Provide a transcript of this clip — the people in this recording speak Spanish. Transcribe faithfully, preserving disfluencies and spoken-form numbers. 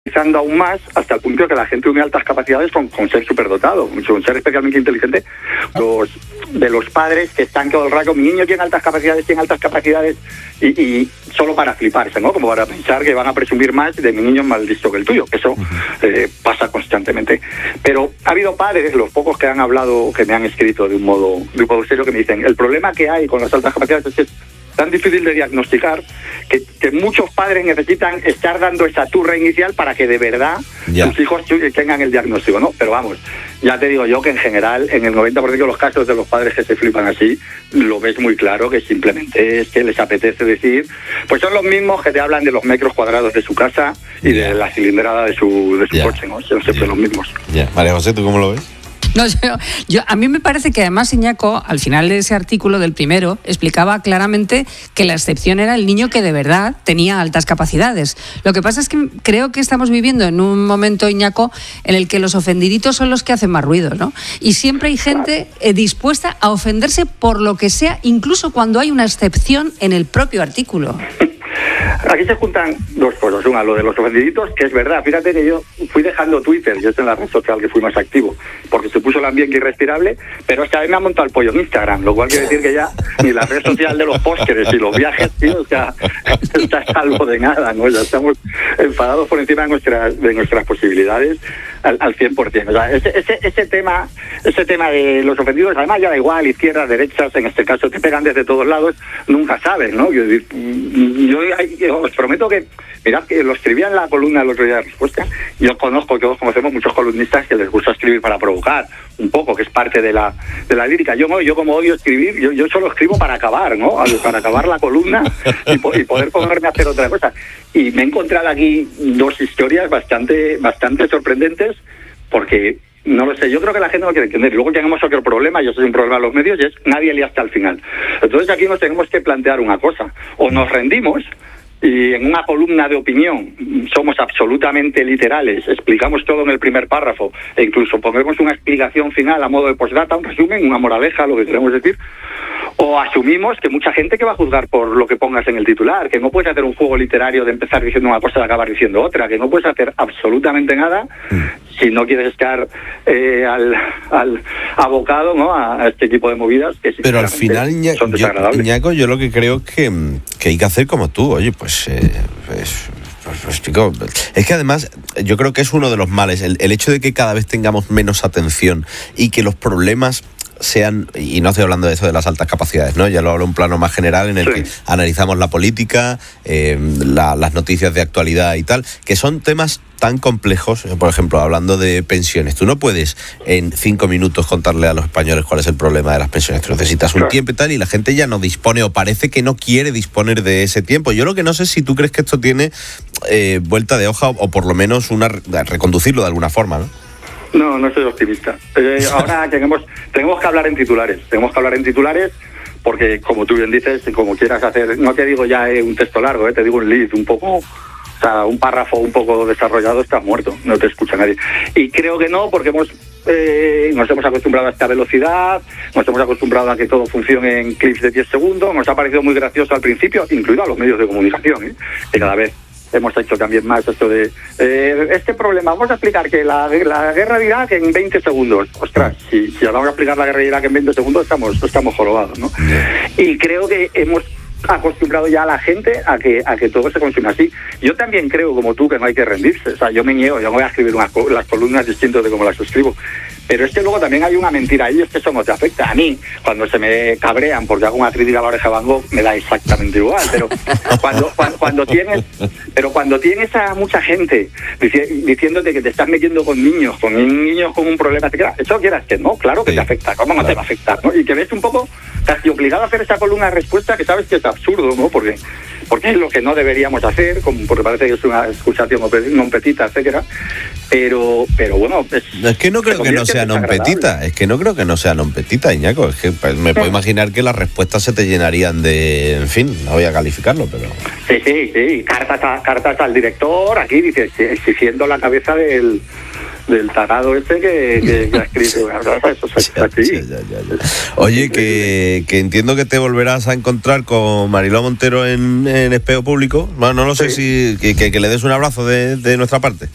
utilizando aún más hasta el punto que la gente une altas capacidades con, con ser superdotado, con ser especialmente inteligente, los, de los padres que están todo el rato, mi niño tiene altas capacidades, tiene altas capacidades, y, y solo para fliparse, ¿no? Como para pensar que van a presumir más de mi niño más listo que el tuyo, que eso eh, pasa constantemente. Pero ha habido padres, los pocos que han hablado, que me han escrito de un modo, de un modo serio, que me dicen, el problema que hay con las altas capacidades es que tan difícil de diagnosticar que, que muchos padres necesitan estar dando esa turra inicial para que de verdad ya. sus hijos tengan el diagnóstico, ¿no? Pero vamos, ya te digo yo que en general, en el noventa por ciento de los casos de los padres que se flipan así, lo ves muy claro que simplemente es que les apetece decir, pues son los mismos que te hablan de los metros cuadrados de su casa y yeah. de la cilindrada de su, de su yeah. coche, ¿no? Son siempre yeah. los mismos. Yeah. María José, ¿tú cómo lo ves? No, yo, yo, a mí me parece que además Iñaco, al final de ese artículo del primero, explicaba claramente que la excepción era el niño que de verdad tenía altas capacidades. Lo que pasa es que creo que estamos viviendo en un momento, Iñaco, en el que los ofendiditos son los que hacen más ruido, ¿no? Y siempre hay gente eh, dispuesta a ofenderse por lo que sea, incluso cuando hay una excepción en el propio artículo. Aquí se juntan dos cosas. Una, lo de los ofendiditos, que es verdad. Fíjate que yo fui dejando Twitter, yo estoy en la red social que fui más activo, porque se puso el ambiente irrespirable, pero es que a mí me ha montado el pollo en Instagram, lo cual quiere decir que ya ni la red social de los pósteres y los viajes, tío, o sea, está salvo de nada, ¿no? Ya estamos enfadados por encima de nuestras, de nuestras posibilidades al, al cien por ciento. O sea, ese, ese, ese tema ese tema de los ofendidos, además ya da igual, izquierdas, derechas, en este caso te pegan desde todos lados, nunca sabes, ¿no? Yo, yo, yo os prometo que, mirad, que lo escribía en la columna el otro día de Respuesta. Yo conozco, todos conocemos muchos columnistas que les gusta escribir para provocar un poco, que es parte de la de la lírica. Yo no, yo como odio escribir, yo, yo solo escribo para acabar, ¿no? Para acabar la columna y, po- y poder ponerme a hacer otra cosa. Y me he encontrado aquí dos historias bastante, bastante sorprendentes, porque no lo sé, yo creo que la gente no quiere entender. Luego tenemos otro problema, y eso es un problema de los medios, y es nadie lee hasta el final. Entonces aquí nos tenemos que plantear una cosa: o nos rendimos y en una columna de opinión somos absolutamente literales, explicamos todo en el primer párrafo e incluso ponemos una explicación final a modo de postdata, un resumen, una moraleja, lo que queremos decir, o asumimos que mucha gente que va a juzgar por lo que pongas en el titular, que no puedes hacer un juego literario de empezar diciendo una cosa y acabar diciendo otra, que no puedes hacer absolutamente nada si no quieres estar eh, al, al abocado, ¿no?, a, a este tipo de movidas que pero al final, Iña, son desagradables. Yo, Iñaco, yo lo que creo que, que hay que hacer como tú, oye, pues... Eh, pues Pues, pues chico, es que además yo creo que es uno de los males, el, el hecho de que cada vez tengamos menos atención y que los problemas sean, y no estoy hablando de eso de las altas capacidades, ¿no? Ya lo hablo en un plano más general en el sí. que analizamos la política, eh, la, las noticias de actualidad y tal, que son temas tan complejos. Por ejemplo, hablando de pensiones, tú no puedes en cinco minutos contarle a los españoles cuál es el problema de las pensiones. Tú necesitas un claro. tiempo y tal, y la gente ya no dispone, o parece que no quiere disponer de ese tiempo. Yo lo que no sé es si tú crees que esto tiene eh, vuelta de hoja, o por lo menos una reconducirlo de alguna forma, ¿no? No, no soy optimista. Eh, ahora tenemos tenemos que hablar en titulares. Tenemos que hablar en titulares porque, como tú bien dices, como quieras hacer, no te digo ya eh, un texto largo, eh, te digo un lead, un poco, o sea, un párrafo un poco desarrollado, estás muerto, no te escucha nadie. Y creo que no, porque hemos eh, nos hemos acostumbrado a esta velocidad, nos hemos acostumbrado a que todo funcione en clips de diez segundos, nos ha parecido muy gracioso al principio, incluido a los medios de comunicación, eh, que cada vez hemos hecho también más esto de eh, este problema. Vamos a explicar que la, la guerra de Irak en veinte segundos. Ostras, si, si ahora vamos a explicar la guerra de Irak en veinte segundos, estamos estamos jorobados, ¿no? Y creo que hemos acostumbrado ya a la gente a que a que todo se consume así. Yo también creo, como tú, que no hay que rendirse. O sea, yo me niego, yo no voy a escribir unas, las columnas distintas de como las escribo. Pero es que luego también hay una mentira ahí, es que eso no te afecta. A mí, cuando se me cabrean porque hago una crítica a la oreja de Van Gogh, me da exactamente igual. Pero cuando cuando, cuando tienes pero cuando tienes a mucha gente dici- diciéndote que te estás metiendo con niños, con niños con un problema, eso quieras que no, claro que sí, te afecta. ¿Cómo no claro. te va a afectar, no? Y que ves un poco casi obligado a hacer esa columna de respuesta que sabes que es absurdo, ¿no? Porque porque es lo que no deberíamos hacer, como porque parece que es una excusación non petita, etcétera. Pero, pero bueno, es, es que no creo que no sea non petita, es que no creo que no sea non petita, Iñaco. Es que pues, me puedo imaginar que las respuestas se te llenarían de, en fin, no voy a calificarlo, pero sí, sí, sí, cartas a, cartas al director, aquí dice, exigiendo la cabeza del del tarado este que, que, que ha escrito. Eso es así. Ya, ya, ya, ya. Oye, que, que entiendo que te volverás a encontrar con Mariló Montero en, en Espejo Público. Bueno, no lo sé sí. si que, que, que le des un abrazo de, de nuestra parte.